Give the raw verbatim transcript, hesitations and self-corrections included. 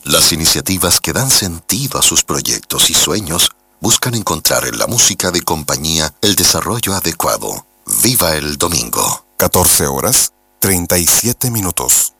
Las iniciativas que dan sentido a sus proyectos y sueños buscan encontrar en la música de compañía el desarrollo adecuado. Viva el domingo. catorce horas, treinta y siete minutos.